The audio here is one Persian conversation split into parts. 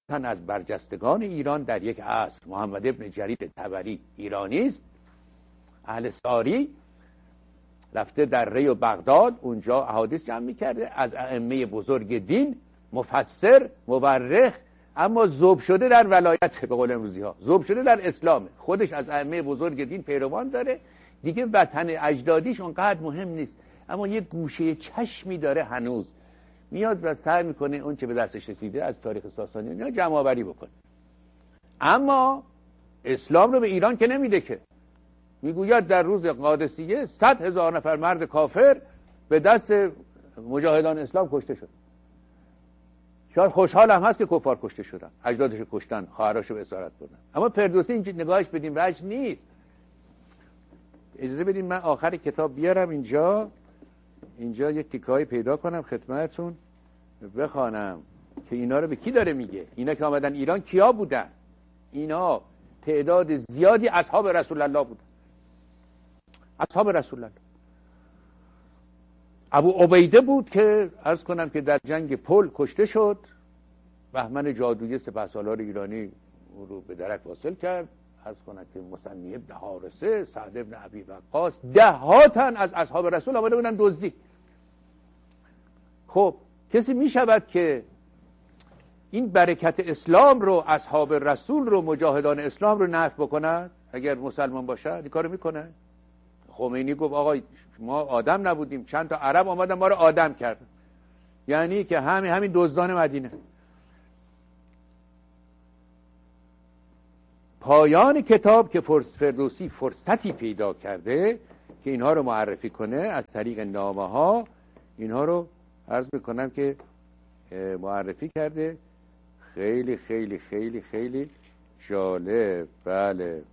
تن از برجستگان ایران در یک عصر محمد ابن جریر طبری ایرانی است، اهل ساری، رفته در ری و بغداد، اونجا احادیث جمع می‌کرده از ائمه بزرگ دین، مفسر، مورخ، اما ذوب شده در ولایت، به قول امروزی ها ذوب شده در اسلام. خودش از ائمه بزرگ دین پیروان داره دیگه، وطن اجدادیش اونقدر مهم نیست، اما یه گوشه چشمی داره هنوز، میاد و سعی میکنه اون چه به دستش رسیده از تاریخ ساسانیان جمع آوری بکنه. اما اسلام رو به ایران که نمیده، که میگوید در روز قادسیه 100,000 نفر مرد کافر به دست مجاهدان اسلام کشته شد. شاید خوشحال هم هست که کفار کشته شدن، اجدادش کشتن، خواهراشو به اسارت بردن، اما فردوسی اینجا نگاهش بدیم وجه نیست. اجازه بدین من آخر کتاب بیارم اینجا یک تیکه‌ای پیدا کنم خدمتتون بخوانم که اینا رو به کی داره میگه. اینا که آمدن ایران کیا بودن؟ اینا تعداد زیادی اصحاب رسول الله بودن، اصحاب رسول الله. ابو عبیده بود که عرض کنم که در جنگ پل کشته شد، بهمن جادویی سپهسالار ایرانی او رو به درک واصل کرد. عرض کنم که مصنی ابن حارثه، سعد ابن ابی وقاص، ده تن از اصحاب رسول آمده بودن دزدی. خب کسی می شود که این برکت اسلام رو، اصحاب رسول رو، مجاهدان اسلام رو نفی بکنن؟ اگر مسلمان باشه این کارو میکنه. خمینی گفت آقا ما آدم نبودیم، چند تا عرب آمدن ما رو آدم کردن، یعنی که همین دزدان مدینه. پایان کتاب که فردوسی فرصتی پیدا کرده که اینها رو معرفی کنه از طریق نامه ها، اینها رو عرض میکنم که معرفی کرده. خیلی خیلی خیلی خیلی جالب. بله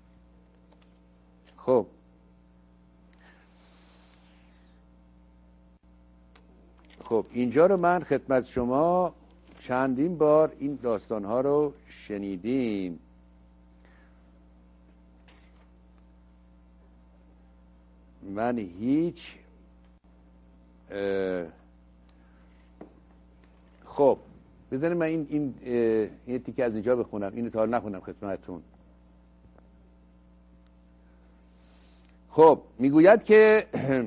خب اینجا رو من خدمت شما چندین بار این داستان ها رو شنیدیم. من هیچ خب بذارید من این تیکه از اینجا بخونم، اینو تا حالا نخونم خدمتتون. خب میگوید که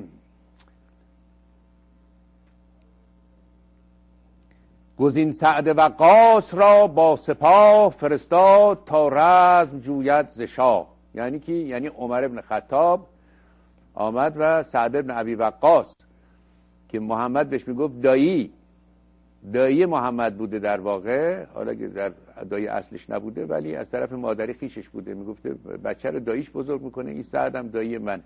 گزین سعد وقاص را با سپاه فرستاد تا رزم جوید ز شاه. یعنی کی؟ یعنی عمر ابن خطاب آمد و سعد ابن ابی وقاص که محمد بهش میگفت دایی محمد بوده در واقع، حالا که در دایی اصلش نبوده ولی از طرف مادری خیشش بوده، میگفته بچه رو داییش بزرگ میکنه، این سعد هم دایی من.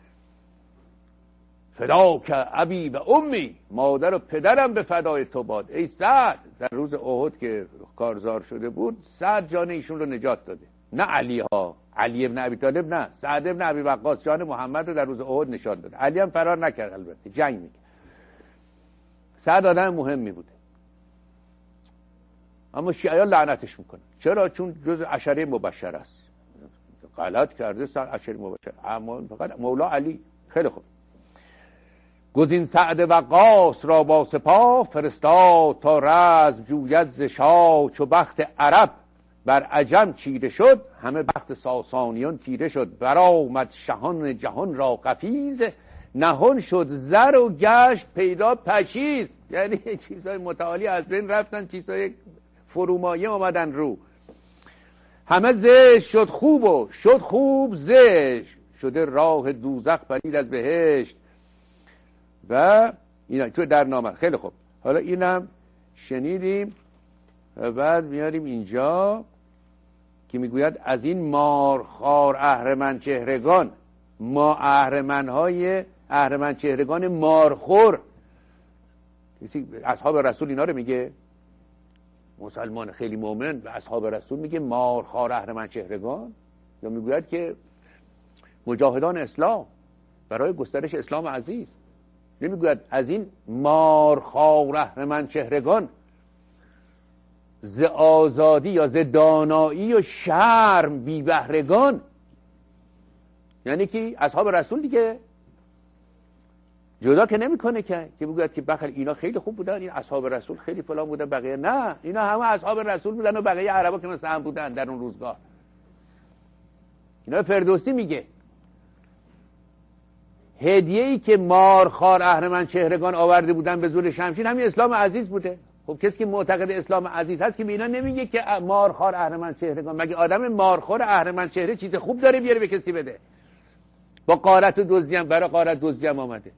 فداک ابی و امی، مادر و پدرم به فدای تو باد. ای سعد، در روز احد که کارزار شده بود سعد جان ایشون رو نجات داده، نه علی ها، علی ابن ابی طالب نه، سعد ابن ابی وقاص جان محمد رو در روز احد نشان داده. علی هم فرار نکرد، البته جنگ میکرد. سعد آدم مهمی بوده، اما شیعیان لعنتش میکنه. چرا؟ چون جز عشره مبشر است، غلط کرده سر عشره مبشر، اما فقط مولا علی. خیلی خوب. گزین سعد وقاص را با سپاه فرستاد تا رزم جوید ز شاه. چو بخت عرب بر عجم چیره شد، همه بخت ساسانیان تیره شد. برآمد شهان جهان را قفیز، نهان شد زر و گشت پیدا پشیز. یعنی چیزای متعالی از بین رفتن، چیزای فرومایه آمدن رو. همه زشت شد خوب و شد خوب زشت، شده راه دوزخ پدید از بهشت. و اینا تو در نامه. خیلی خوب، حالا اینم شنیدیم. و بعد میاریم اینجا که میگوید از این مارخوار اهرمن چهرگان، ما اهرمن چهرگان مارخور، کسی اصحاب رسول اینا رو میگه، مسلمان خیلی مؤمن به اصحاب رسول میگه مارخوار اهرمن چهرگان، یا میگوید که مجاهدان اسلام برای گسترش اسلام عزیز. نمیگوید از این مارخوار اهرمن چهرگان ز آزادی یا ز دانایی و شرم بی بهرگان. یعنی که اصحاب رسول دیگه جدا که نمیکنه که بگوید که بخل اینا خیلی خوب بودن، این اصحاب رسول خیلی فلان بودن، بقیه نه، اینا همه اصحاب رسول بودن و بقیه عربا که مثل هم بودن در اون روزگار. اینا فردوسی میگه هدیه‌ای که مارخوار اهرمن چهرگان آورده بودن به زور شمشیر همین اسلام عزیز بوده. خب کسی که معتقد اسلام عزیز هست که به اینا نمیگه که مارخوار اهرمن چهرگان. مگه آدم مارخوار اهرمن چهره چیز خوب داره بیاره به کسی بده؟ با غارت و دزدی هم برای غارت دزدی هم آمده.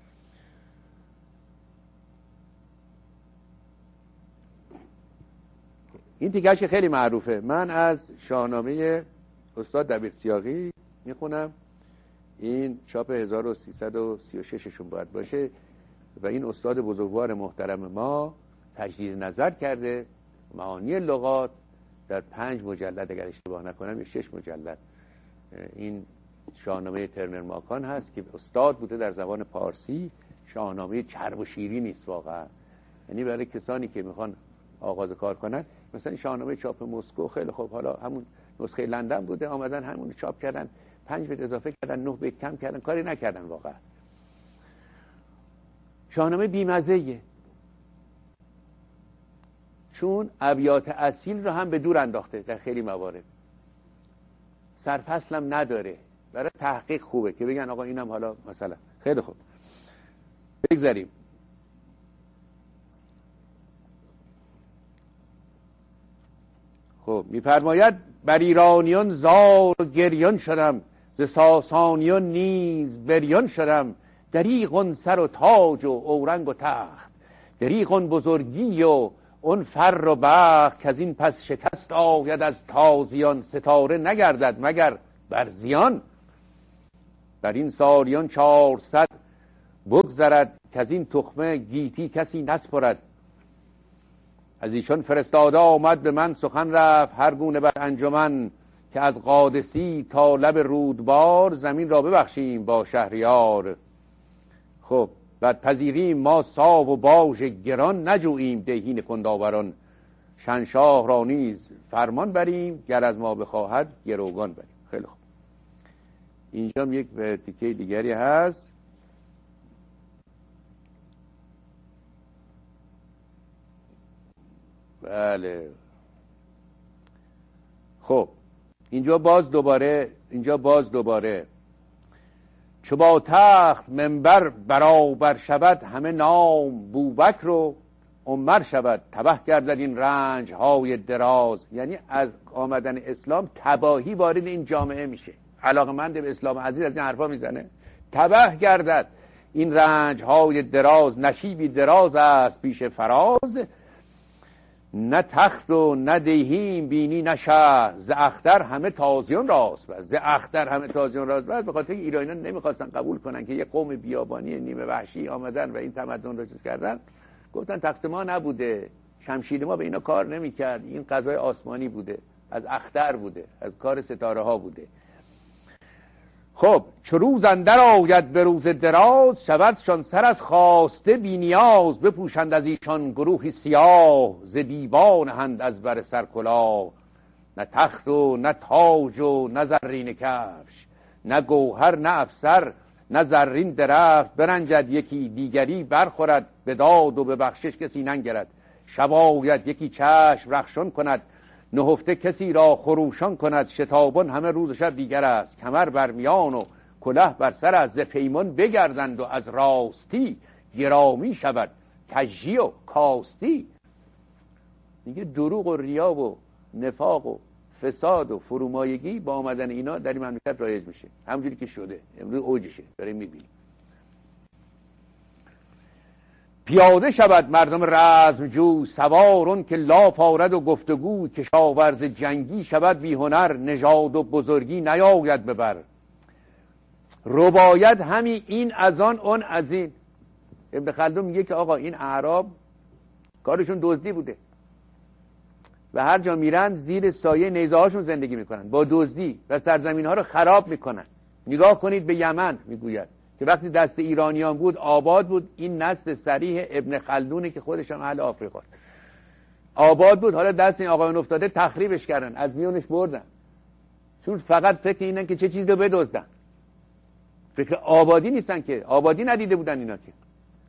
این تیکش خیلی معروفه. من از شاهنامه استاد دبیرسیاقی میخونم، این چاپ 1336 شون باید باشه و این استاد بزرگوار محترم ما تجدید نظر کرده معانی لغات در 5 مجلد اگر اشتباه نکنم یا 6 مجلد. این شاهنامه ترنر ماکان هست که استاد بوده در زبان پارسی. شاهنامه چرب و شیری نیست واقعا، یعنی برای کسانی که میخوان آغاز کار کنن. مثلا شاهنامه چاپ مسکو خیلی خوب، حالا همون نسخه لندن بوده، آمدن همون چاپ کردن، 5 بیت اضافه کردن، 9 بیت کم کردن، کاری نکردن واقعا. شاهنامه بیمزه‌ایه چون ابیات اصیل رو هم به دور انداخته در خیلی موارد. سرفصل هم نداره، برای تحقیق خوبه که بگن آقا اینم حالا مثلا خیلی خوب. بگذاریم. خب میفرماید بر ایرانیان زار و گریان شدم، ز ساسانیان نیز بریان شدم. دریغ سر و تاج و اورنگ و تخت، دریغ بزرگی و اون فر و بخت. که از این پس شکست آید از تازیان، ستاره نگردد مگر بر زیان. بر این سالیان 400 بگذرد، که از این تخمه گیتی کسی نسپرد. از ایشان فرستاده آمد به من سخن رفت، هر گونه بر انجمن. که از قادسی تا لب رودبار، زمین را ببخشیم با شهریار. خب بعد پذیریم ما ساو و باژ گران، نجوییم دیهین کنداوران. شنشاه را نیز فرمان بریم، گر از ما بخواهد گروگان بریم. خیلی خوب. اینجا یک تیکه دیگری هست. بله خب اینجا باز دوباره چو با تخت منبر برابر شود، همه نام بوبکر و عمر شود. تباه گردد این رنج های دراز، یعنی از آمدن اسلام تباهی وارد این جامعه میشه. علاقمند به اسلام عزیز از این حرفا میزنه. تباه گردد این رنج های دراز، نشیبی دراز است پیش فراز. نه تخت و نه دیهیم بینی نه شهر، ز اختر همه تازیان راست بس. ز اختر همه تازیان راست بس. به خاطر ایرانیان نمیخواستن قبول کنن که یه قوم بیابانی نیمه وحشی آمدن و این تمدن رو چیز کردن. گفتن تخت ما نبوده، شمشیر ما به اینا کار نمیکرد، این قضای آسمانی بوده، از اختر بوده، از کار ستاره ها بوده. خب چو روز اندر آید به روز دراز، شودشان سر از خواسته بی نیاز. بپوشند از ایشان گروهی سیاه، ز دیوان هند از بر سر کلاه. نه تخت و نه تاج و نه زرین کفش، نه گوهر نه افسر نه زرین درفت. برنجد یکی دیگری برخورد، به داد و به بخشش کسی ننگرد. شب آید یکی چشم رخشان کند، نهفته کسی را خروشان کند. شتابان همه روز و شب دیگر است، کمر بر میان و کله بر سر است. ز پیمان بگردند و از راستی، گرامی شود کژی و کاستی. دیگه دروغ و ریا و نفاق و فساد و فرومایگی با آمدن اینا در این مملکت رایج میشه، همونجوری که شده امروز اوجشه داریم میبینیم. پیاده شود مردم رزم جو، سوارون که لاف آرد و گفتگو. کشاورز جنگی شود بی هنر، نژاد و بزرگی نیاید ببر. رباید همی این از آن اون از این. ابن خلدون میگه که آقا این اعراب کارشون دزدی بوده و هر جا میرن زیر سایه نیزه هاشون زندگی میکنن با دزدی و سرزمین ها رو خراب میکنن. نگاه کنید به یمن، میگوید که وقتی دست ایرانیان بود آباد بود. این نسل صریح ابن خلدونه که خودش هم اهل آفریقا آباد بود، حالا دست این آقایون افتاده تخریبش کردن، از میونش بردن، چون فقط فکر اینن که چه چیزی رو بدزدن. فکر آبادی نیستن که، آبادی ندیده بودن اینا که.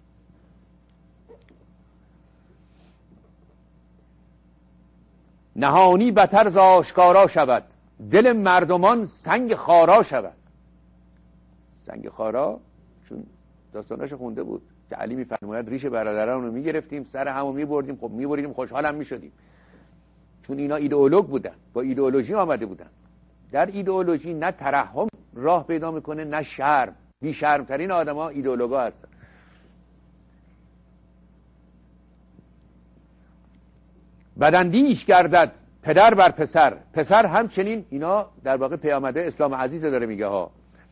نهانی بتر ز آشکارا شود، دل مردمان سنگ خارا شود. سنگ خارا چون داستاناشو خونده بود که علی میفرماید ریش برادران رو میگرفتیم، سر همو میبردیم، خب میبریدیم، خوشحالم میشدیم، چون اینا ایدئولوگ بودن، با ایدئولوژی آمده بودن. در ایدئولوژی نه ترحم راه پیدا میکنه نه شرم. بی شرم ترین آدما ایدئولوگا هستن. بداندیش گردد پدر بر پسر، پسر همچنین. اینا در واقع پیامده اسلام عزیز داره میگه ها،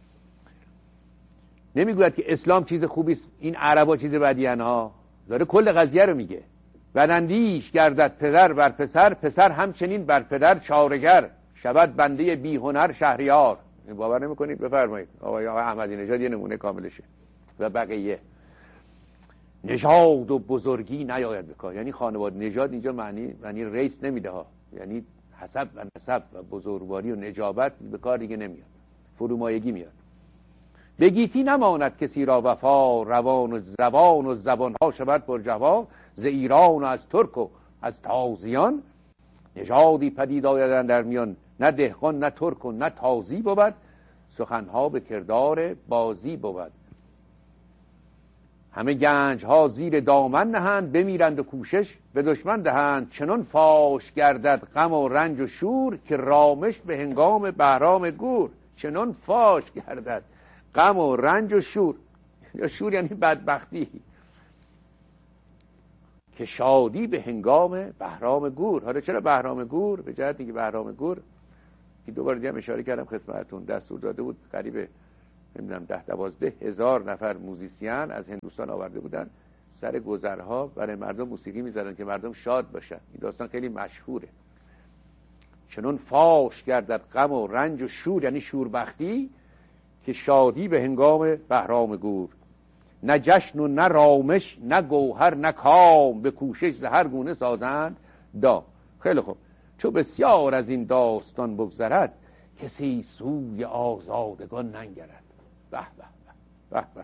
نمیگوید که اسلام چیز خوبی است، این عربا چیز بدی ان ها، داره کل قضیه رو میگه. بداندیش گردد پدر بر پسر، پسر همچنین بر پدر چاره‌گر، شود بنده بی هنر شهریار. باور نمیکنید؟ بفرمایید. آقای احمدی نژاد یه نمونه کاملشه و بقیه. نژاد و بزرگی نیاید بکار، یعنی خانواده. نژاد اینجا معنی رئیس نمیده ها، یعنی حسب و نسب و بزرگواری و نجابت به کار دیگه نمیاد، فرومایگی میاد. به گیتی نماند کسی را وفا، روان و زبان و زبانها شود پر جوا. ز ایران و از ترک و از تازیان، نژادی پدید آیدن در میان، نه دهقان نه ترک و نه تازی بود. سخنها به کردار بازی بود. همه گنج ها زیر دامن نهند، بمیرند و کوشش به دشمن دهند. چنان فاش گردد غم و رنج و شور، که رامش به هنگام بهرام گور. چنان فاش گردد غم و رنج و شور، یا شور یعنی بدبختی، که شادی به هنگام بهرام گور. حالا چرا بهرام گور؟ به جهت اینکه بهرام گور که دوباره دیگه اشاره کردم خدمتتون، دستور داده بود قریب نمیدونم 10-12 هزار نفر موزیسین از هندوستان آورده بودن، سر گذرها برای مردم موسیقی میزدن که مردم شاد باشن. این داستان خیلی مشهوره. چنون فاش گردد غم و رنج و شور، یعنی شوربختی، که شادی به هنگام بهرام گور. نه جشن و نه رامش، نه گوهر نه کام، به کوشش ز هر گونه سازند دام. خیلی خوب. چو بسیار از این داستان بگذرد، کسی سوی آزادگان ننگرد. به به به به.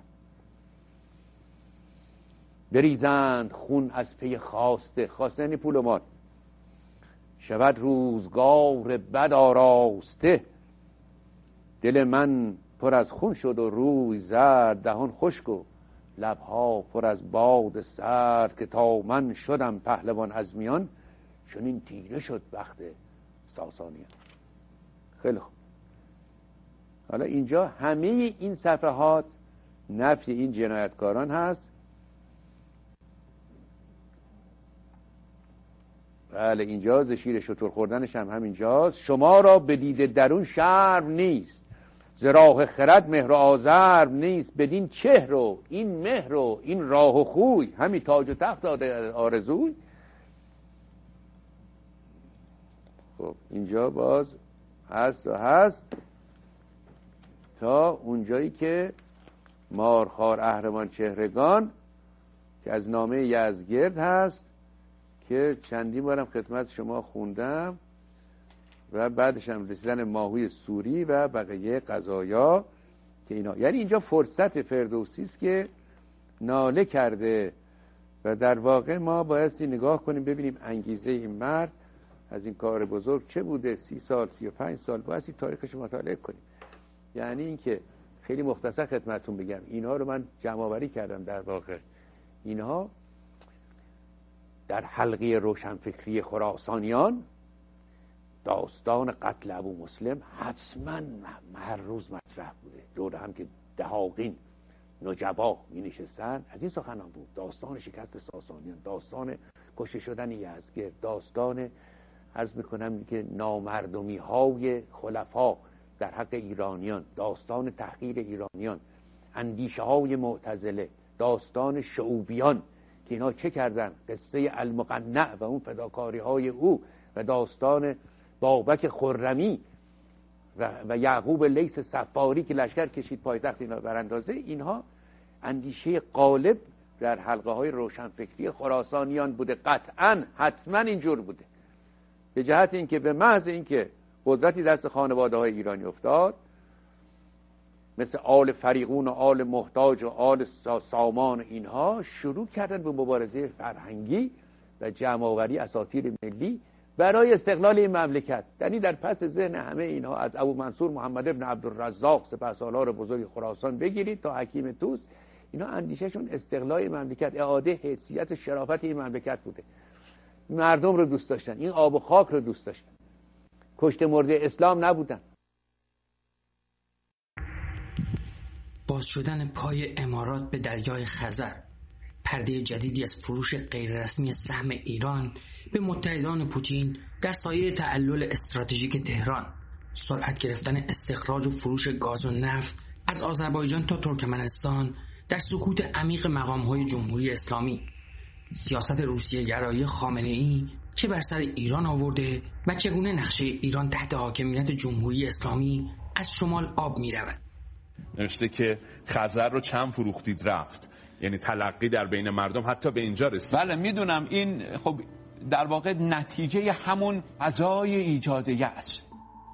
بریزند خون از پی خواسته، خواسته یعنی پول و مال. شود روزگار بد آراسته، دل من پر از خون شد و روی زرد. دهان خشک و لبها پر از باد سرد، که تا من شدم پهلوان از میان، چون این تیره شد بخت ساسانیان. خیلی خوب. حالا اینجا همه این صفحات نفی این جنایتکاران هست. بله اینجا ز شیر شتر خوردنش هم همینجاست. شما را به دید درون شرم نیست، ز راه خرد مهر و آزرم نیست. بدین چهر و این مهر و این راه و خوی، همین تاج و تخت آرزوی. خب اینجا باز هست و هست تا اونجایی که مارخوار اهرمان چهرگان که از نامه یزدگرد هست که چندین بارم خدمت شما خوندم، و بعدش هم رسیدن ماهوی سوری و بقیه قضایا که اینا، یعنی اینجا فرصت فردوسی است که ناله کرده و در واقع ما بایستی نگاه کنیم ببینیم انگیزه این مرد از این کار بزرگ چه بوده. 30 سال 35 سال بایستی تاریخش مطالعه کنیم. یعنی اینکه خیلی مختصر خدمتتون بگم، اینها رو من جمع آوری کردم. در واقع اینها در حلقه روشنفکری خراسانیان داستان قتل ابو مسلم حتما هر روز مطرح بوده. جور هم که دهاقین نجبا می نشستن از این سخنان بود. داستان شکست ساسانیان، داستان کشته شدن یزدگرد، داستان عرض میکنم که نامردمی های خلفا در حق ایرانیان، داستان تحقیر ایرانیان، اندیشه های معتزله، داستان شعوبیان که اینا چه کردن، قصه المقنع و اون فداکاری های او، و داستان بابک خرمی و یعقوب لیث صفاری که لشکر کشید پایتخت اینا براندازه. اینها اندیشه غالب در حلقه های روشنفکری خراسانیان بوده. قطعا حتما اینجور بوده، به جهت اینکه به محض اینکه قدرتی دست خانواده های ایرانی افتاد مثل آل فریقون و آل محتاج و آل سامان، اینها شروع کردن به مبارزه فرهنگی و جمع‌آوری اساطیر ملی برای استقلال این مملکت. یعنی در پس ذهن همه اینها، از ابو منصور محمد ابن عبدالرزاق سپهسالار بزرگ خراسان بگیرید تا حکیم طوس، اینا اندیشهشون استقلال مملکت، اعاده حیثیت و شرافت این مملکت بوده. مردم رو دوست داشتن، این آب و خاک رو دوست داشتن، کشته مرده اسلام نبودن. باز شدن پای امارات به دریای خزر، پرده جدیدی از فروش غیررسمی سهم ایران به متحدان پوتین در سایه تعلل استراتژیک تهران، سرعت گرفتن استخراج و فروش گاز و نفت از آذربایجان تا ترکمنستان در سکوت عمیق مقام‌های جمهوری اسلامی، سیاست روسیه گرایی خامنه‌ای چه بر سر ایران آورده و چگونه نقشه ایران تحت حاکمیت جمهوری اسلامی از شمال آب می‌رود. نوشته که خزر رو چند فروختید رفت، یعنی تلقی در بین مردم حتی به اینجا رسید. بله میدونم، این خب در واقع نتیجه همون فضای ایجاد یأس.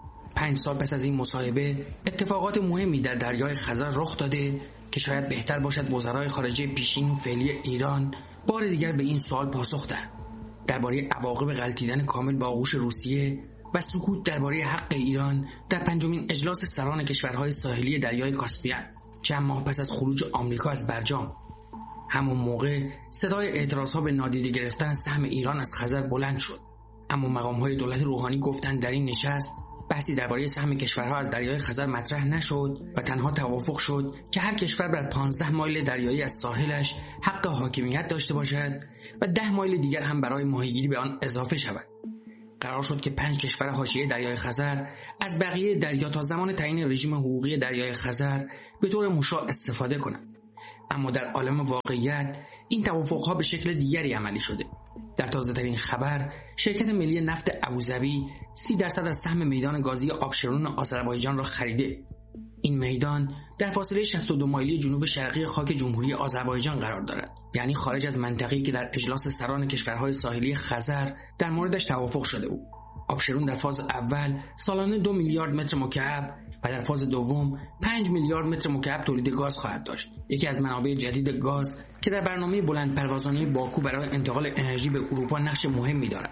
5 سال پس از این مصاحبه اتفاقات مهمی در دریای خزر رخ داده که شاید بهتر باشد وزرای خارجه پیشین و فعلی ایران بار دیگر به این سوال پاسخ دهند درباره عواقب غلطیدن کامل با آغوش روسیه و سکوت درباره حق ایران در 5مین اجلاس سران کشورهای ساحلی دریای کاسپیان چند ماه پس از خروج آمریکا از برجام. همون موقع صدای اعتراضها به نادیده گرفتن سهم ایران از خزر بلند شد، اما مقام‌های دولت روحانی گفتند در این نشست بحثی درباره سهم کشورها از دریای خزر مطرح نشد و تنها توافق شد که هر کشور بر 15 مایل دریایی از ساحلش حق حاکمیت داشته باشد و 10 مایل دیگر هم برای ماهیگیری به آن اضافه شود. قرار شد که 5 کشور حاشیه دریای خزر از بقیه دریا تا زمان تعیین رژیم حقوقی دریای خزر به طور مشاع استفاده کنند. اما در عالم واقعیت این توافقها به شکل دیگری عملی شده. در تازه‌ترین خبر، شرکت ملی نفت ابوظبی 30% از سهم میدان گازی آبشرون آذربایجان را خریده. این میدان در فاصله 62 مایلی جنوب شرقی خاک جمهوری آذربایجان قرار دارد، یعنی خارج از منطقه‌ای که در اجلاس سران کشورهای ساحلی خزر در موردش توافق شده بود. آبشرون در فاز اول سالانه 2 میلیارد متر مکعب و در فاز دوم 5 میلیارد متر مکعب تولید گاز خواهد داشت. یکی از منابع جدید گاز که در برنامه بلند پروازانه باکو برای انتقال انرژی به اروپا نقش مهمی دارد.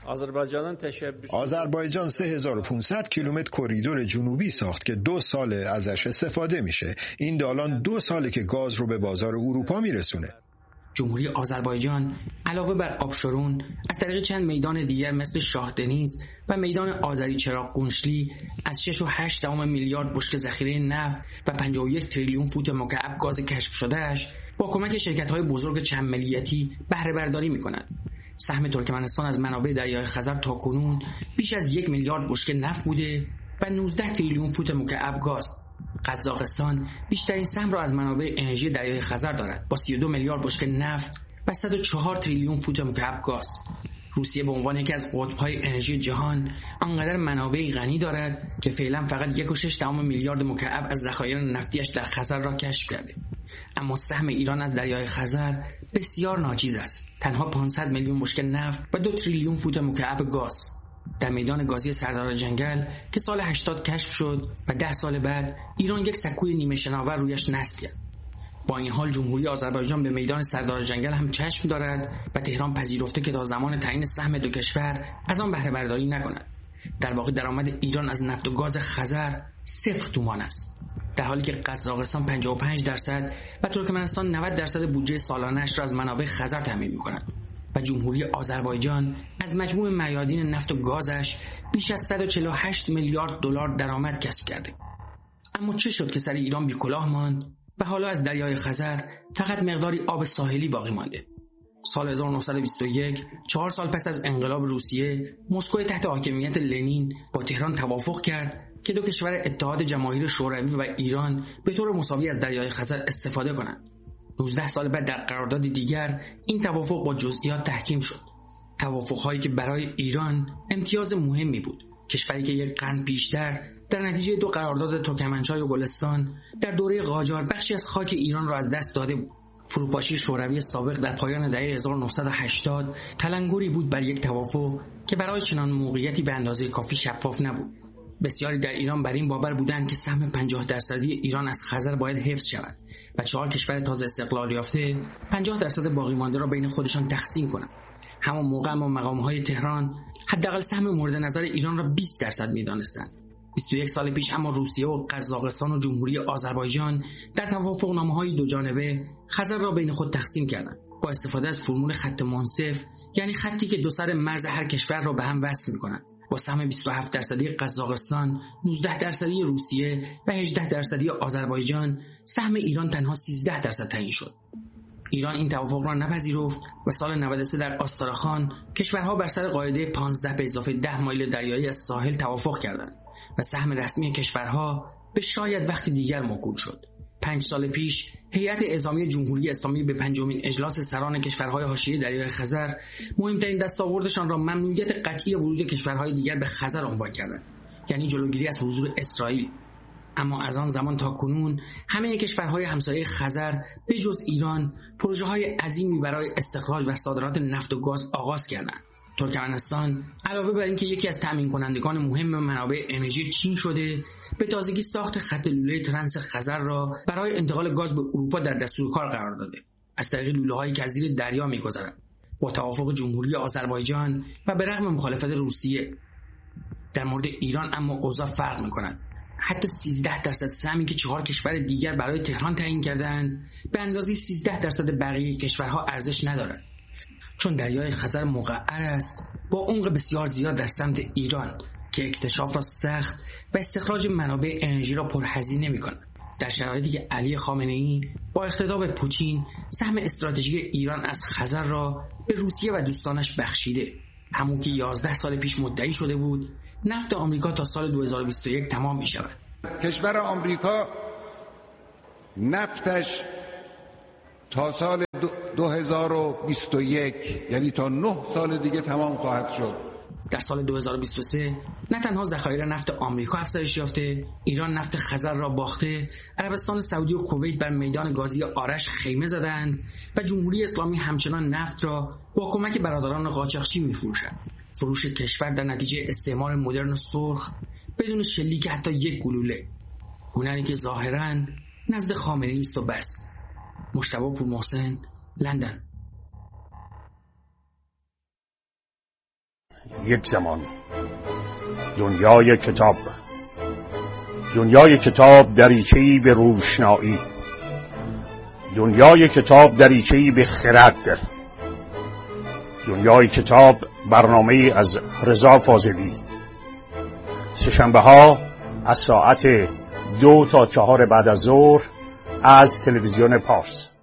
آذربایجان 3500 کیلومتر کریدور جنوبی ساخت که 2 سال ازش استفاده میشه. این دالان 2 ساله که گاز رو به بازار اروپا میرسونه. جمهوری آذربایجان علاوه بر آبشرون از طریق چند میدان دیگر مثل شاه دنیز و میدان آذری چراغ گونشلی از 6.8 میلیارد بشکه ذخیره نفت و 51 تریلیون فوت مکعب گاز کشف شدهش با کمک شرکت‌های بزرگ چند ملیتی بهره برداری می‌کند. سهم ترکمنستان از منابع دریای خزر تاکنون بیش از 1 میلیارد بشکه نفت بوده و 19 تریلیون فوت مکعب گاز. قزاقستان بیشترین سهم را از منابع انرژی دریای خزر دارد با 32 میلیارد بشکه نفت و 104 تریلیون فوت مکعب گاز. روسیه به عنوان یکی از قطب‌های انرژی جهان آنقدر منابع غنی دارد که فعلا فقط 1.6 میلیارد مکعب از ذخایر نفتیش در خزر را کشف کرده. اما سهم ایران از دریای خزر بسیار ناچیز است، تنها 500 میلیون بشکه نفت و 2 تریلیون فوت مکعب گاز. در میدان گازی سردار جنگل که سال 80 کشف شد و 10 سال بعد ایران یک سکوی نیمه شناور رویش نصب کرد. با این حال جمهوری آذربایجان به میدان سردار جنگل هم چشم دارد و تهران پذیرفته که تا زمان تعیین سهم دو کشور از آن بهره برداری نکند. در واقع درآمد ایران از نفت و گاز خزر 0 تومان است، در حالی که قزاقستان 55% و ترکمنستان 90% بودجه سالانه‌اش را از منابع خزر تامین می‌کند و جمهوری آذربایجان از مجموع میادین نفت و گازش بیش از 148 میلیارد دلار درآمد کسب کرده. اما چه شد که سر ایران بی‌کلاه ماند و حالا از دریای خزر فقط مقداری آب ساحلی باقی مانده؟ سال 1921، 4 سال پس از انقلاب روسیه، مسکو تحت حاکمیت لنین با تهران توافق کرد که دو کشور اتحاد جماهیر شوروی و ایران به طور مساوی از دریای خزر استفاده کنند. 19 سال بعد در قرارداد دیگر این توافق با جزئیات تحکیم شد. توافق‌هایی که برای ایران امتیاز مهمی بود. کشوری که یک قرن پیشتر در نتیجه 2 قرارداد ترکمنچای و گلستان در دوره قاجار بخشی از خاک ایران را از دست داده بود. فروپاشی شوروی سابق در پایان دهه 1980 تلنگری بود بر یک توافق که برای چنان موقعیتی به اندازه کافی شفاف نبود. بسیاری در ایران بر این باور بودند که سهم 50% ایران از خزر باید حفظ شود و 4 کشور تازه استقلال یافته 50% باقی مانده را بین خودشان تقسیم کنند. همون موقع اما مقام‌های تهران حداقل سهم مورد نظر ایران را 20% می‌دانستند. 21 سال پیش اما روسیه و قزاقستان و جمهوری آذربایجان در توافقنامه‌های دو جانبه خزر را بین خود تقسیم کردند با استفاده از فرمول خط منصف، یعنی خطی که دو سر مرز هر کشور را به هم وصل می‌کند. با سهم 27% قزاقستان، 19% روسیه و 18% آذربایجان، سهم ایران تنها 13% تعیین شد. ایران این توافق را نپذیرفت و سال 93 در آستارخان کشورها بر سر قاعده 15 به اضافه 10 مایل دریایی از ساحل توافق کردند و سهم رسمی کشورها به شاید وقتی دیگر موکول شد. 5 سال پیش هیئت اعزامی جمهوری اسلامی به 5مین اجلاس سران کشورهای حاشیه دریای خزر مهمترین دستاوردشان را ممنوعیت قطعی ورود کشورهای دیگر به خزر عنوان کردند، یعنی جلوگیری از حضور اسرائیل. اما از آن زمان تا کنون همه کشورهای همسایه خزر به جز ایران پروژه‌های عظیمی برای استخراج و صادرات نفت و گاز آغاز کردند. ترکمنستان علاوه بر اینکه یکی از تامین کنندگان مهم منابع انرژی چین شده، به تازگی ساخت خط لوله ترنس خزر را برای انتقال گاز به اروپا در دستورکار قرار داده. از طریق لوله‌هایی که از زیر دریا می‌گذرند با توافق جمهوری آذربایجان و به رغم مخالفت روسیه. در مورد ایران اما اوضاع فرق می‌کند. حتی 13% سهمی که 4 کشور دیگر برای تهران تعیین کردند به اندازه 13% بقیه کشورها ارزش ندارد، چون دریای خزر مقعر است با عمق بسیار زیاد در سمت ایران که اکتشاف را سخت و استخراج منابع انرژی را پرهزینه می‌کند. در شرایطی که علی خامنه‌ای با اقتدا به پوتین سهم استراتژیک ایران از خزر را به روسیه و دوستانش بخشیده، همون که 11 سال پیش مدعی شده بود نفت آمریکا تا سال 2021 تمام می شود. کشور آمریکا نفتش تا سال 2021 یعنی تا 9 سال دیگه تمام خواهد شد. در سال 2023 نه تنها ذخایر نفت آمریکا افزایش یافته، ایران نفت خزر را باخته، عربستان سعودی و کویت بر میدان گازی آرش خیمه زدند و جمهوری اسلامی همچنان نفت را با کمک برادران قاچاقچی می‌فروشد. فروش کشور در نتیجه استعمار مدرن و سرخ بدون شلیک حتی یک گلوله، هنری که ظاهراً نزد خامنه‌ای است و بس. مجتبی پورمحسن، لندن. یک زمان دنیای کتاب دریچه‌ای به روشنایی، دنیای کتاب دریچه‌ای به خرد، دنیای کتاب برنامه‌ای از رضا فاضلی. سه‌شنبه‌ها از ساعت 2 تا 4 بعد از ظهر از تلویزیون پارس.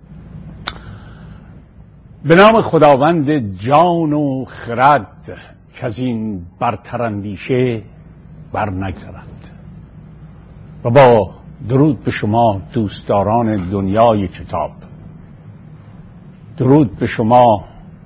به نام خداوند جان و خرد که از این برتراندیشه بر نگذرد. و با درود به شما دوستداران دنیای کتاب، درود به شما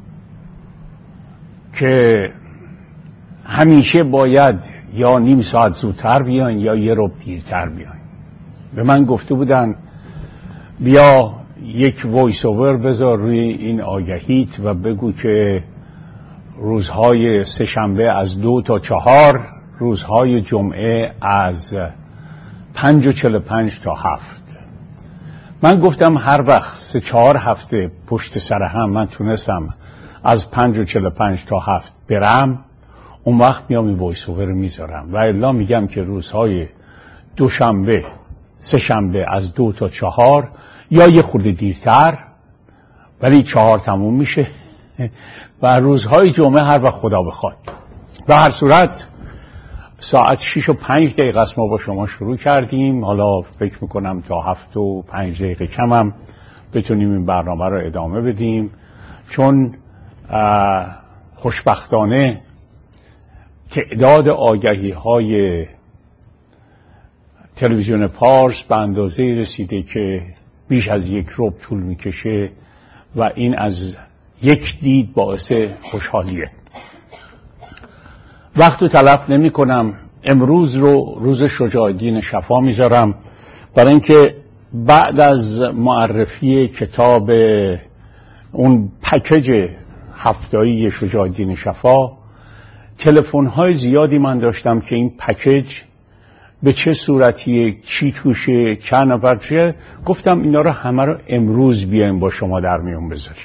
که همیشه باید یا نیم ساعت زودتر بیاین یا یه ربع دیرتر بیاین. به من گفته بودن بیا یک وایس اوور بذار روی این آگهیت و بگو که روزهای سه‌شنبه از 2 تا 4، روزهای جمعه از 5:45 تا 7. من گفتم هر وقت 3-4 هفته پشت سر هم من تونستم از 5:45 تا 7 برم، اون وقت میام این وایس اوور میذارم. و الا میگم که روزهای دوشنبه سه‌شنبه از 2 تا 4 یا یه خورده دیرتر ولی 4 تموم میشه و روزهای جمعه هر وقت خدا بخواد. به هر صورت ساعت 6:05 است ما با شما شروع کردیم. حالا فکر میکنم تا 7:05 کم هم بتونیم این برنامه رو ادامه بدیم، چون خوشبختانه تعداد آگهی های تلویزیون پارس به اندازه رسیده که بیش از 1 ربع طول میکشه و این از یک دید باعث خوشحالیه. وقت تلف نمی کنم. امروز رو روز شجاع الدین شفا میذارم برای اینکه بعد از معرفی کتاب اون پکیج هفتایی شجاع الدین شفا تلفن‌های زیادی من داشتم که این پکیج به چه صورتیه، چی توشه، چند نفر توشه. گفتم اینا رو همه رو امروز بیایم با شما در میون بذاریم.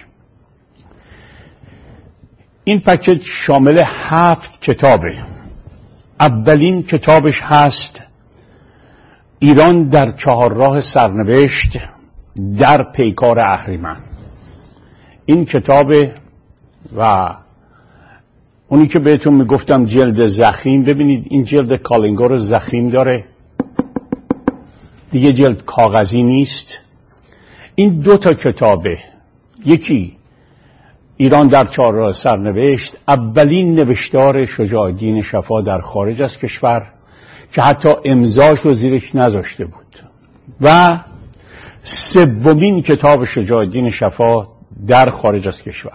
این پکیج شامل 7 کتابه. اولین کتابش هست ایران در 4 راه سرنوشت در پیکار اهریمن. این کتابه و اونی که بهتون میگفتم جلد ضخیم، ببینید این جلد کالینگو رو ضخیم داره، دیگه جلد کاغذی نیست. این 2 تا کتابه، یکی ایران در 4 راه سرنوشت، اولین نوشتار شجاع الدین شفا در خارج از کشور که حتی امضاش رو زیرش نذاشته بود، و سومین کتاب شجاع الدین شفا در خارج از کشور.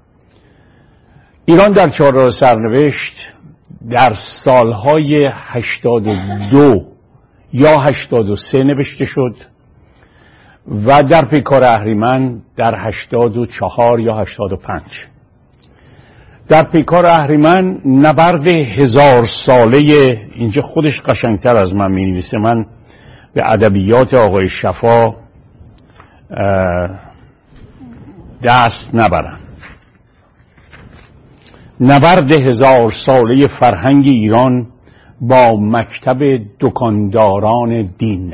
ایران در 4 راه سرنوشت در سالهای 82 یا 83 نوشته شد و در پیکار اهریمن در 84 یا 85. در پیکار اهریمن نبرد 1000 ساله، اینجا خودش قشنگتر از من می نویسه، من به ادبیات آقای شفا دست نبرم. نبرد 1000 ساله فرهنگ ایران با مکتب دکانداران دین،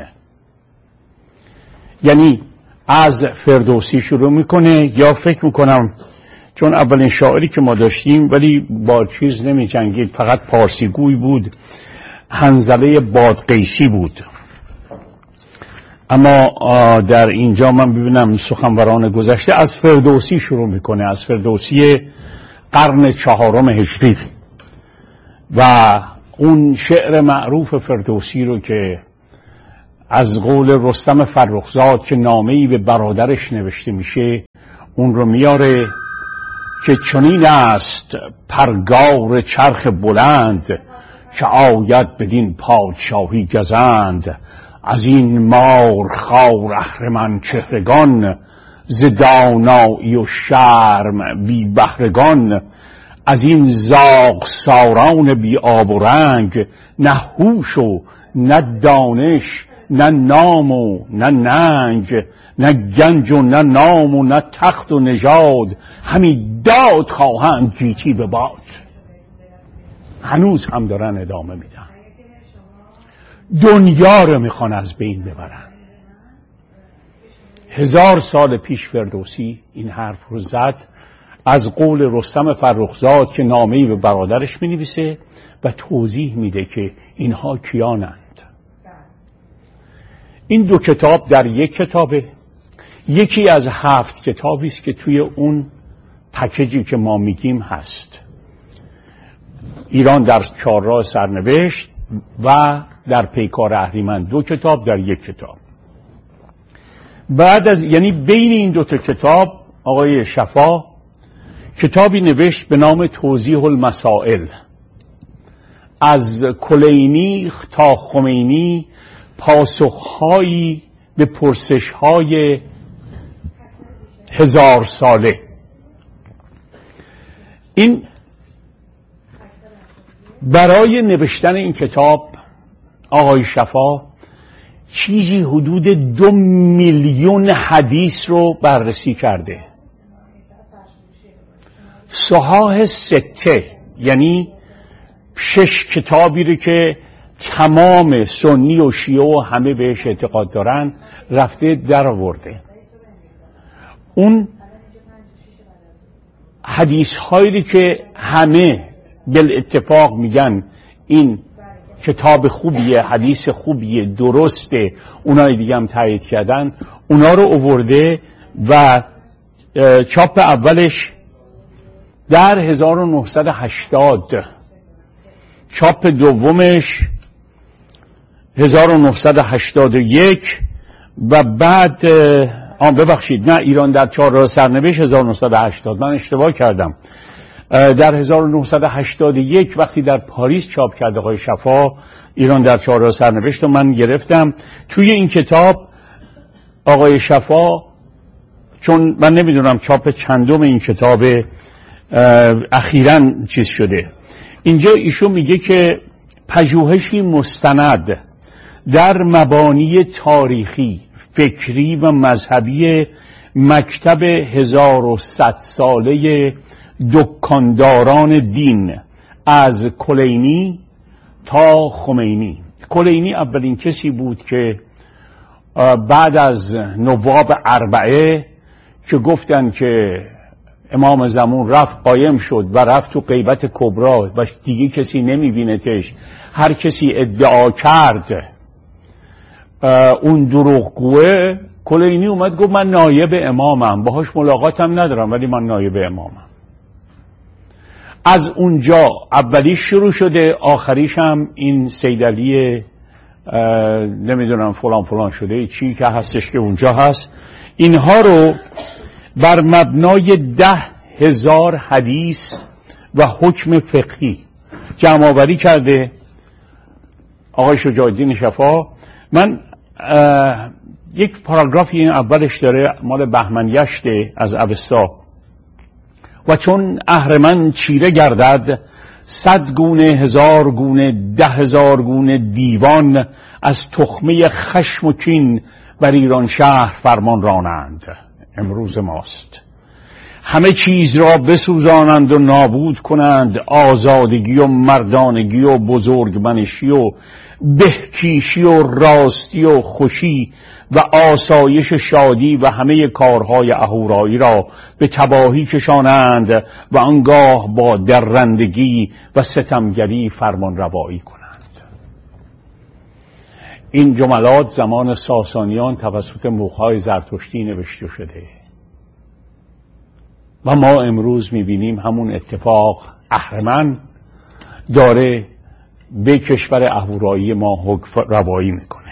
یعنی از فردوسی شروع میکنه، یا فکر میکنم چون اولین شاعری که ما داشتیم ولی با چیز نمی جنگید، فقط پارسی گوی بود، حنظله بادغیسی بود. اما در اینجا من ببینم سخنوران گذشته از فردوسی شروع میکنه، از فردوسی قرن 4 هجری، و اون شعر معروف فردوسی رو که از قول رستم فرخزاد که نامه‌ای به برادرش نوشته میشه، اون رو میاره که چنین است پرگار چرخ بلند که آید بدین پادشاهی گزند. از این مار خار اهرمن چهرگان ز دانایی و شرم بی بهرگان. از این زاغ ساران بی آب و رنگ نه هوش و نه دانش نه نام و نه ننگ. نه گنج و نه نام و نه تخت و نژاد همی داد خواهند گیتی به باد. هنوز هم دارن ادامه میدن، دنیا رو میخوان از بین ببرن. 1000 سال پیش فردوسی این حرف رو زد، از قول رستم فرخزاد که نامه‌ای به برادرش می‌نویسه و توضیح میده که اینها کیانند. این 2 کتاب در یک کتابه، یکی از 7 کتابی است که توی اون پکیجی که ما میگیم هست. ایران در 4 راه سرنوشت و در پیکار اهریمن 2 کتاب در یک کتاب. بعد از یعنی بین این 2 تا کتاب آقای شفا کتابی نوشت به نام توضیح المسائل. از کلینی تا خمینی پاسخهایی به پرسش‌های 1000 ساله. این برای نوشتن این کتاب آقای شفا چیزی حدود 2 میلیون حدیث رو بررسی کرده. صحاح 6 یعنی 6 کتابی رو که تمام سنی و شیعه و همه بهش اعتقاد دارن رفته در آورده. اون حدیث هایی که همه بالاتفاق میگن این کتاب خوبیه، حدیث خوبیه، درسته، اونای دیگه هم تایید کردن، اونا رو آورده و چاپ اولش در 1980، چاپ دومش 1981 و بعد ببخشید نه، ایران در 4 راه سرنوشت 1980، من اشتباه کردم. در 1981 وقتی در پاریس چاپ کرده آقای شفا ایران در 4 راه سرنوشت رو من گرفتم. توی این کتاب آقای شفا، چون من نمیدونم چاپ چندم این کتابه، اخیراً چیز شده. اینجا ایشون میگه که پژوهشی مستند در مبانی تاریخی، فکری و مذهبی مکتب 1100 ساله دکانداران دین از کلینی تا خمینی. کلینی اولین کسی بود که بعد از نواب اربعه که گفتن که امام زمان رفت قایم شد و رفت تو غیبت کبرا و دیگه کسی نمیبینتش، هر کسی ادعا کرد اون دروغگوه، کلینی اومد گفت من نایب امامم، باهاش ملاقاتم ندارم ولی من نایب امامم. از اونجا اولیش شروع شده، آخریش هم این سیدعلی نمیدونم فلان فلان شده چی که هستش که اونجا هست. اینها رو بر مبنای 10,000 حدیث و حکم فقهی جمع آوری کرده آقای شجاع الدین شفا. من یک پاراگرافی این اولش داره مال بهمن یشته از اوستا: و چون اهرمن چیره گردد 100 گونه 1000 گونه 10,000 گونه دیوان از تخمه خشم و کین بر ایران شهر فرمان رانند. امروز ماست. همه چیز را بسوزانند و نابود کنند، آزادگی و مردانگی و بزرگمنشی و بهکیشی و راستی و خوشی و آسایش شادی و همه کارهای اهورایی را به تباهی کشانند و آنگاه با درندگی و ستمگری فرمان روایی کنند. این جملات زمان ساسانیان توسط موخای زرتشتی نوشته شده و ما امروز میبینیم همون اتفاق اهرمن داره به کشور اهورایی ما حکم روایی میکنه.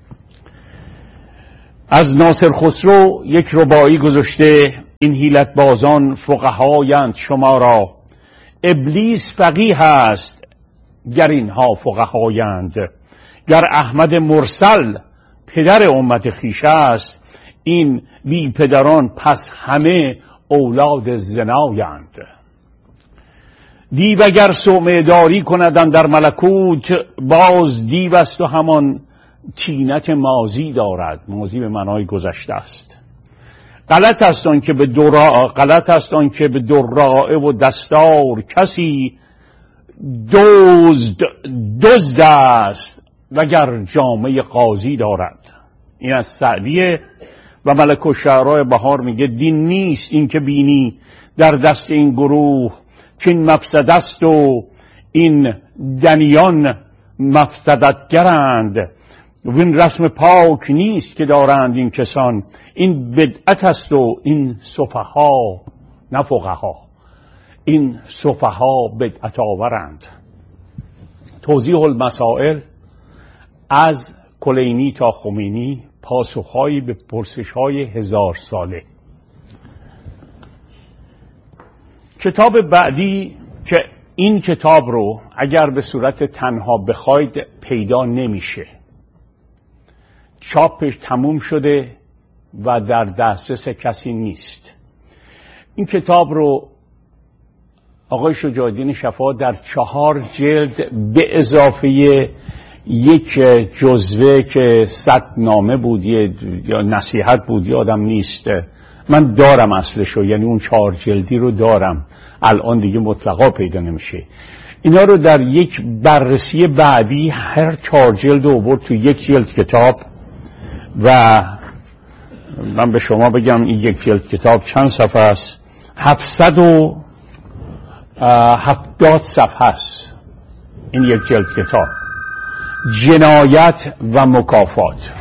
از ناصر خسرو یک رباعی گذاشته: این حیلت بازان فقهایند شما را، ابلیس فقیه است گر اینها فقهایند. گر احمد مرسل پدر امت خویش است، این بی پدران پس همه اولاد زنایند. دیو اگر صومعه داری کندن در ملکوت، باز دیو است و همان تینت ماضی دارد. ماضی به معنای گذشته است. غلط است آن که به دراعه و دستار کسی دزد است وگر جامه قاضی دارد. این از سعدیه. و ملک الشعراء بهار میگه: دین نیست این که بینی در دست این گروه، که این مفسد است و این دنیان مفسدتگرند. و این رسم پاک نیست که دارند این کسان، این بدعت است و این سفها نه فقها، این سفها بدعت آورند. توضیح المسائل از کلینی تا خمینی، پاسخهایی به پرسش‌های 1000 ساله. کتاب بعدی که این کتاب رو اگر به صورت تنها بخواید پیدا نمیشه، چاپش تموم شده و در دسترس کسی نیست. این کتاب رو آقای شجاع الدین شفا در 4 جلد به اضافه یک جزوه که 100 نامه بود یا نصیحت بود، یادم نیست، من دارم اصلشو، یعنی اون 4 جلدی رو دارم، الان دیگه مطلقا پیدا نمیشه. اینا رو در یک بررسی بعدی هر 4 جلد رو برد تو یک جلد کتاب. و من به شما بگم این یک جلد کتاب چند صفحه است؟ 770 صفحه است این یک جلد کتاب. جنایت و مکافات.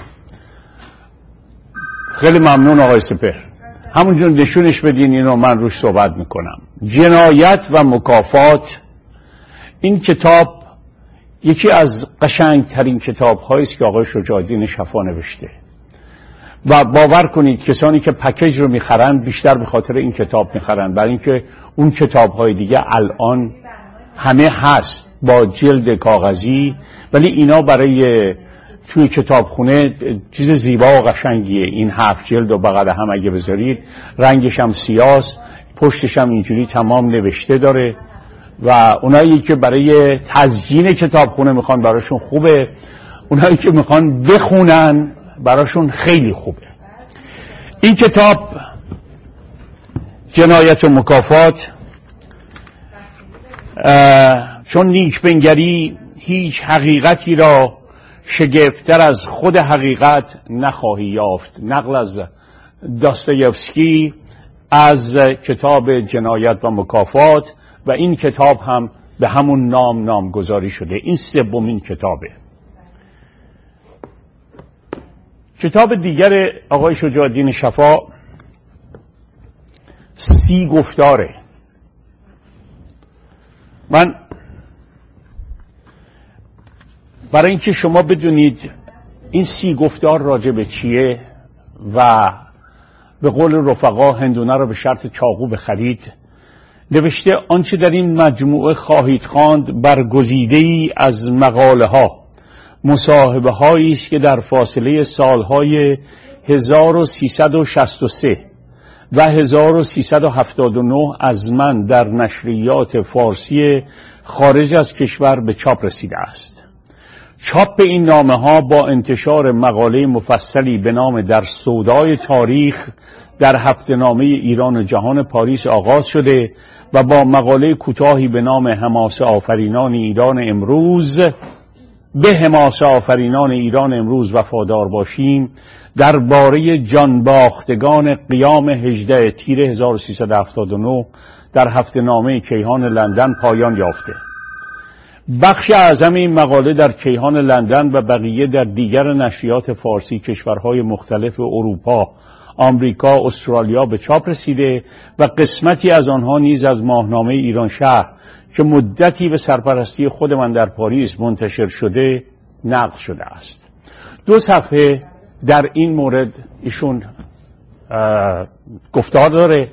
خیلی ممنون آقای سپهر، همونجور نشونش بدین، اینو من روش صحبت میکنم. جنایت و مکافات. این کتاب یکی از قشنگترین کتاب هایی است که آقای شجاع الدین شفا نوشته و باور کنید کسانی که پکیج رو میخرن بیشتر به خاطر این کتاب میخرن، برای اینکه اون کتاب های دیگه الان همه هست با جلد کاغذی، ولی اینا برای توی کتابخونه چیز زیبا و قشنگیه. این 7 جلد و بغل هم اگه بذارید رنگش هم سیاست، پشتش هم اینجوری تمام نوشته داره و اونایی که برای تزیین کتابخونه میخوان براشون خوبه، اونایی که میخوان بخونن براشون خیلی خوبه. این کتاب جنایت و مکافات، چون نیکبنگری هیچ حقیقتی را شگفت‌تر از خود حقیقت نخواهی یافت، نقل از داستایوفسکی از کتاب جنایت و مکافات، و این کتاب هم به همون نام نامگذاری شده. این 3مین کتابه. کتاب دیگر آقای شجاع الدین شفا 30 گفتاره. من برای اینکه شما بدونید این 30 گفتار راجع به چیه و به قول رفقا هندونه رو به شرط چاقو بخرید، نوشته آنچه در این مجموعه خواهید خواند برگزیده‌ای از مقاله ها، مصاحبه هایی است که در فاصله سالهای 1363 و 1379 از من در نشریات فارسی خارج از کشور به چاپ رسیده است. چاپ این نامه ها با انتشار مقاله مفصلی به نام در سودای تاریخ در هفته‌نامه ایران و جهان پاریس آغاز شده و با مقاله کوتاهی به نام حماسه آفرینان ایران امروز، به حماسه آفرینان ایران امروز وفادار باشیم، درباره جانباختگان قیام 18 تیر 1379 در هفته‌نامه کیهان لندن پایان یافته. بخش اعظم این مقاله در کیهان لندن و بقیه در دیگر نشریات فارسی کشورهای مختلف اروپا، آمریکا، استرالیا به چاپ رسیده و قسمتی از آنها نیز از ماهنامه ایران شهر که مدتی به سرپرستی خود من در پاریس منتشر شده نقل شده است. 2 صفحه در این مورد ایشون گفتار داره